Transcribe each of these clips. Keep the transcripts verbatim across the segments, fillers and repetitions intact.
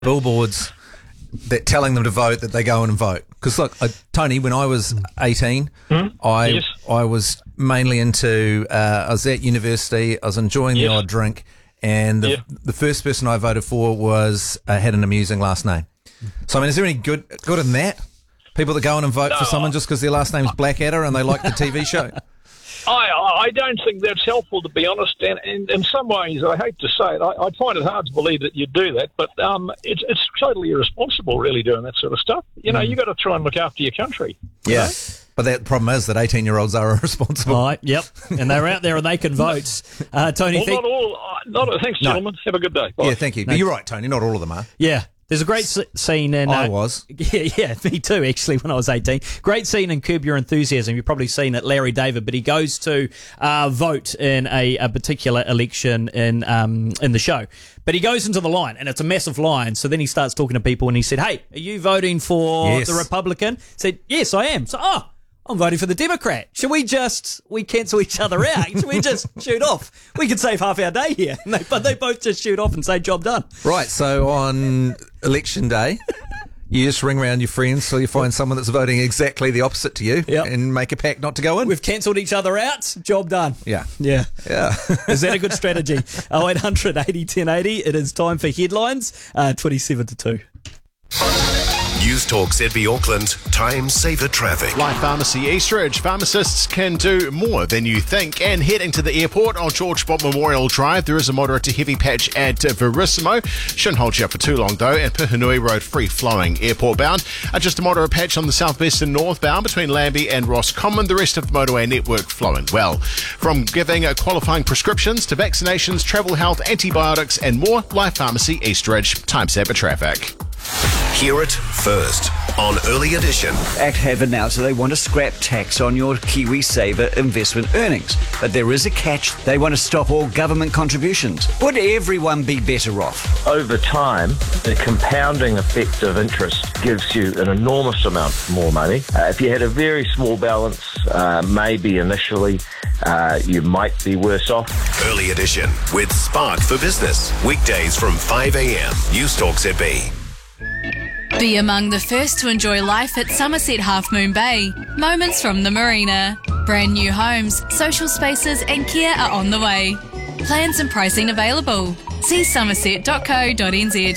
billboards that telling them to vote that they go in and vote. Because look, uh, Tony, when I was eighteen, Mm-hmm. I Yes. I was mainly into. Uh, I was at university. I was enjoying Yes. the odd drink, and the Yeah. the first person I voted for was uh, had an amusing last name. So I mean, is there any good good in that? People that go in and vote for No. someone just because their last name's Blackadder and they like the T V show. I, I don't think that's helpful, to be honest. And, and in some ways, I hate to say it, I, I find it hard to believe that you do that. But um, it's it's totally irresponsible, really, doing that sort of stuff. You know, Mm. you got to try and look after your country. you Yeah. know? But the problem is that eighteen-year-olds are irresponsible. Right, yep. And they're out there and they can vote. Uh, Tony, Well, thank- not all. Uh, not, thanks, No. gentlemen. Have a good day. Bye. Yeah, thank you. But you're right, Tony. Not all of them are. yeah. There's a great s- scene in... I uh, was. Yeah, yeah, me too, actually, when I was eighteen. Great scene in Curb Your Enthusiasm. You've probably seen it, Larry David, but he goes to uh, vote in a, a particular election in um, in the show. But he goes into the line, and it's a massive line. So then he starts talking to people, and he said, hey, are you voting for Yes. the Republican? He said, yes, I am. So, oh, I'm voting for the Democrat. Should we just, we cancel each other out? Should we just shoot off? We could save half our day here. And they, but they both just shoot off and say, job done. Right, so on election day, you just ring around your friends till you find someone that's voting exactly the opposite to you Yep. and make a pact not to go in. We've cancelled each other out. Job done. yeah. Yeah. Yeah. Is that a good strategy? oh eight hundred eighty ten eighty. It is time for headlines, uh, twenty-seven to two. News Talk Z B Auckland, time saver traffic. Life Pharmacy Eastridge. Pharmacists can do more than you think. And heading to the airport on George Bott Memorial Drive, there is a moderate to heavy patch at Verissimo. Shouldn't hold you up for too long though. And Pihanui Road free flowing airport bound. Uh, just a moderate patch on the southwest and northbound between Lambie and Roscommon. The rest of the motorway network flowing well. From giving uh, qualifying prescriptions to vaccinations, travel health, antibiotics and more, Life Pharmacy Eastridge. Time saver traffic. Hear it first on Early Edition. Act have announced that they want to scrap tax on your KiwiSaver investment earnings. But there is a catch. They want to stop all government contributions. Would everyone be better off? Over time, the compounding effect of interest gives you an enormous amount more money. Uh, if you had a very small balance, uh, maybe initially, uh, you might be worse off. Early Edition with Spark for Business. Weekdays from five a.m. News Talk Z B. Be among the first to enjoy life at Somerset Half Moon Bay. Moments from the marina. Brand new homes, social spaces and care are on the way. Plans and pricing available. See somerset dot co dot n z.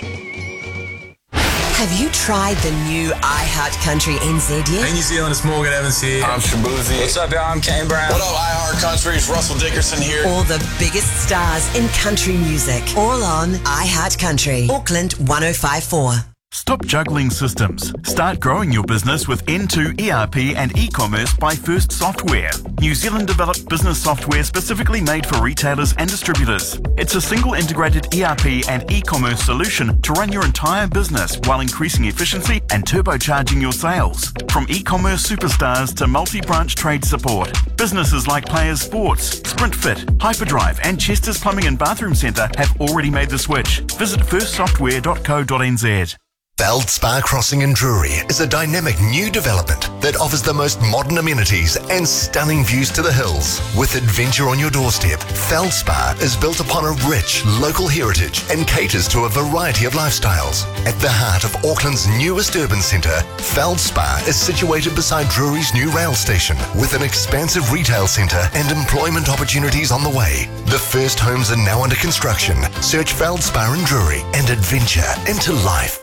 Have you tried the new iHeart Country N Z yet? Hey New Zealand, it's Morgan Evans here. I'm Shabuzi. What's up, y'all? I'm Kane Brown. What up, iHeart Country? It's Russell Dickerson here. All the biggest stars in country music. All on iHeart Country. Auckland one oh five four. Stop juggling systems. Start growing your business with N two E R P and e-commerce by First Software. New Zealand developed business software specifically made for retailers and distributors. It's a single integrated E R P and e-commerce solution to run your entire business while increasing efficiency and turbocharging your sales. From e-commerce superstars to multi-branch trade support, businesses like Players Sports, SprintFit, Hyperdrive and Chester's Plumbing and Bathroom Centre have already made the switch. Visit first software dot co dot n z. Feldspar Crossing in Drury is a dynamic new development that offers the most modern amenities and stunning views to the hills. With adventure on your doorstep, Feldspar is built upon a rich local heritage and caters to a variety of lifestyles. At the heart of Auckland's newest urban centre, Feldspar is situated beside Drury's new rail station with an expansive retail centre and employment opportunities on the way. The first homes are now under construction. Search Feldspar in Drury and adventure into life.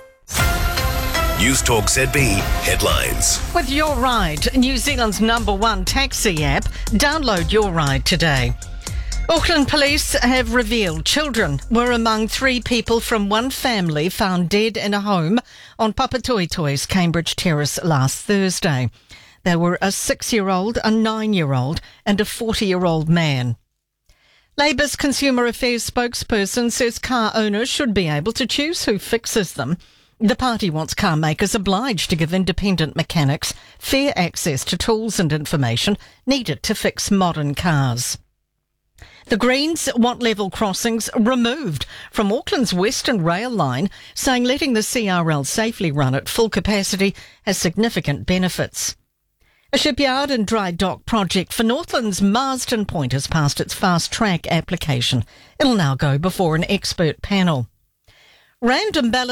News Talk Z B headlines. With Your Ride, New Zealand's number one taxi app, download Your Ride today. Auckland Police have revealed children were among three people from one family found dead in a home on Papatoetoe's Cambridge Terrace last Thursday. They were a six-year-old, a nine-year-old and a forty-year-old man. Labour's Consumer Affairs spokesperson says car owners should be able to choose who fixes them. The party wants car makers obliged to give independent mechanics fair access to tools and information needed to fix modern cars. The Greens want level crossings removed from Auckland's Western Rail line, saying letting the C R L safely run at full capacity has significant benefits. A shipyard and dry dock project for Northland's Marsden Point has passed its fast-track application. It'll now go before an expert panel. Random ballot